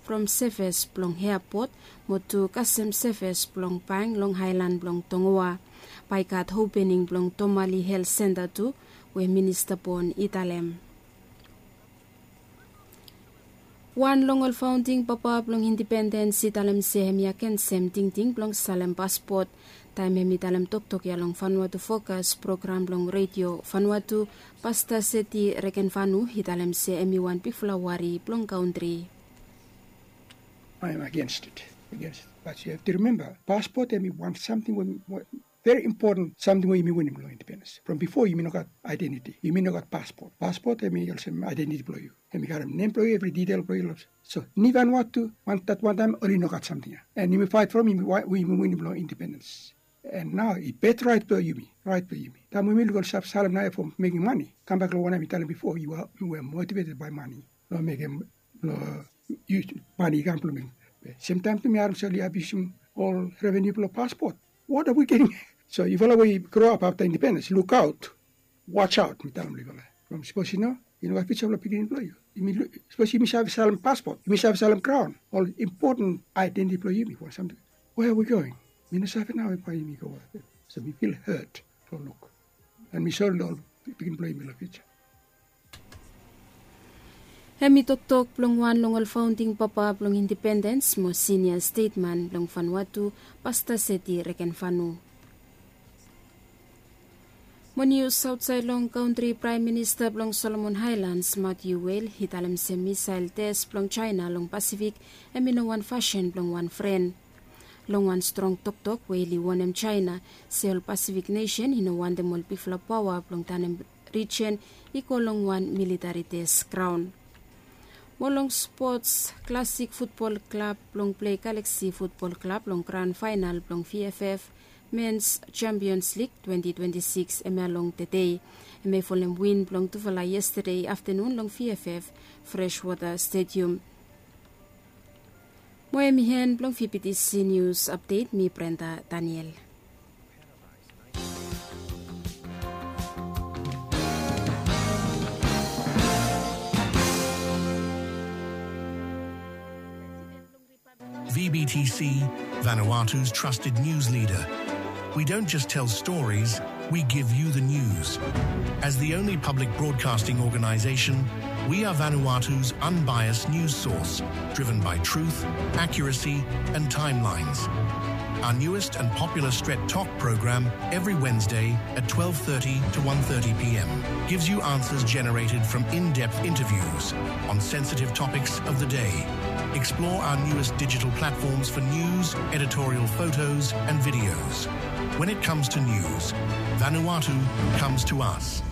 from surface plong airport motu custom surface plong pang long highland plong Tongoa. Paikat opening plong Tomali Health Center tu we minister pon Italem. One longol founding papa plong independence Italem sehem yaken sem ting ting plong salem passport. Time hemitalem tok ya long Vanuatu Focus program long radio Vanuatu pasta seti reken Vanu hitalem se emi1 piflawari plong country. I am against it. But you have to remember, passport emi want something very important, something we win below independence. From before you got identity, you got passport. Passport emi also identity below you. Emi got a name below you, every detail below you. So ni Vanuatu want that one time only got something. And you fight from him, we win below independence. And now it bet right to you. That we will go Salam now for making money. Come back to what I tell you before. You were motivated by money. No make him use money complement. Sometimes to me I'm sorry abusing all revenue for passport. What are we getting? So if all we grow up after independence, look out, watch out. From suppose you know what picture of picking employ you. Suppose you have Salam passport, you have Salam crown, all important identity for you for something. Where are we going? So we feel hurt for look. And we saw all begin playing in the future. Hemi tok plong wan longol founding papa plong independence mo senior statement long Vanuatu pasta seti reken Vanu. Mo news outside long country Prime Minister plong Solomon Highlands Matthew Whale hitalem se missile test plong China long Pacific emi no one fashion plong one friend. Long one strong tok weli wanem China seol Pacific nation hino one demol pifla power plong tanem region iko long one military test crown. Molong sports classic football club plong play Galaxy football club long grand final plong VFF men's Champions League 2026 emalong today. Eme folem win plong tufala yesterday afternoon long VFF Freshwater Stadium. Moe mihen plong VPTC News Update mi Brenda Daniel. VBTC, Vanuatu's trusted news leader. We don't just tell stories, we give you the news. As the only public broadcasting organization, we are Vanuatu's unbiased news source, driven by truth, accuracy, and timelines. Our newest and popular Stret Talk program every Wednesday at 12:30 to 1:30 p.m. gives you answers generated from in-depth interviews on sensitive topics of the day. Explore our newest digital platforms for news, editorial photos, and videos. When it comes to news, Vanuatu comes to us.